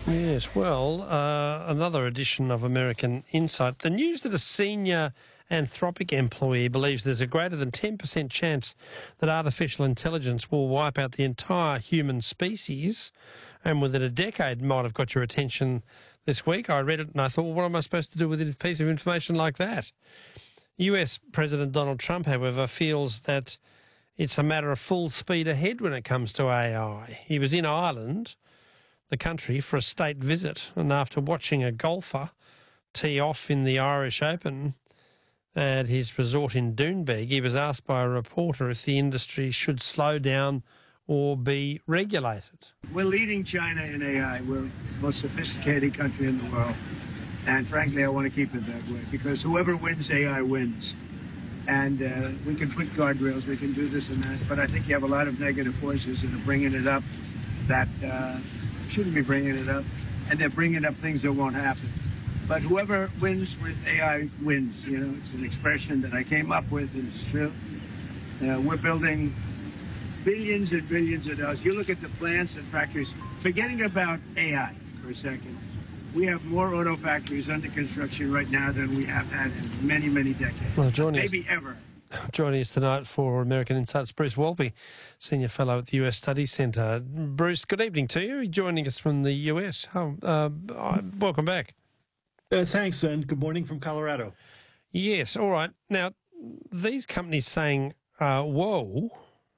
Yes, well, another edition of American Insight. The news that a senior Anthropic employee believes there's a greater than 10% chance that artificial intelligence will wipe out the entire human species, and within a decade might have got your attention this week. I read it and I thought, well, what am I supposed to do with a piece of information like that? US President Donald Trump, however, feels that it's a matter of full speed ahead when it comes to AI. He was in Ireland, the country, for a state visit, and after watching a golfer tee off in the Irish Open at his resort in Doonbeg, he was asked by a reporter if the industry should slow down or be regulated. We're leading China in AI. We're the most sophisticated country in the world. And frankly, I want to keep it that way because whoever wins AI wins. And we can put guardrails, we can do this and that, but I think you have a lot of negative forces that are bringing it up that shouldn't be bringing it up, and they're bringing up things that won't happen. But whoever wins with AI wins. You know, it's an expression that I came up with, and it's true. We're building billions and billions of dollars. You look at the plants and factories, forgetting about AI for a second. We have more auto factories under construction right now than we have had in many, many decades. Well, maybe ever. Joining us tonight for American Insights, Bruce Walby, Senior Fellow at the US Studies Centre. Bruce, good evening to you. You're joining us from the US. Welcome back. Thanks, and good morning from Colorado. Yes, all right. Now, these companies saying, whoa,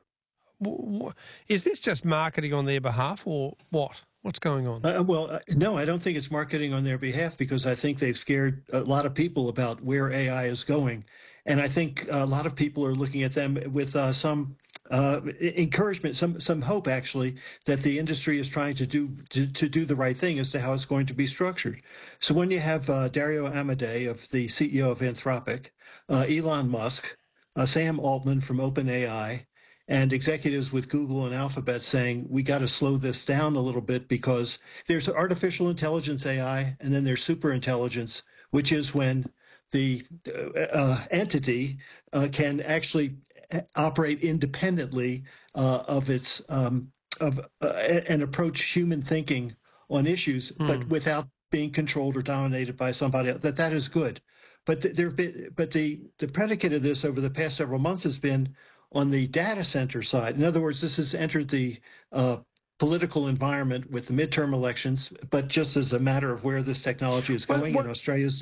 is this just marketing on their behalf or what? What's going on? No, I don't think it's marketing on their behalf because I think they've scared a lot of people about where AI is going. And I think a lot of people are looking at them with some encouragement, some hope, actually, that the industry is trying to do the right thing as to how it's going to be structured. So when you have Dario Amodei, of the CEO of Anthropic, Elon Musk, Sam Altman from OpenAI, and executives with Google and Alphabet saying, we got to slow this down a little bit because there's artificial intelligence AI, and then there's superintelligence, which is when the entity can actually operate independently of its and approach human thinking on issues, but without being controlled or dominated by somebody else. That is good. But the predicate of this over the past several months has been on the data center side. In other words, this has entered the political environment with the midterm elections, but just as a matter of where this technology is going, in Australia's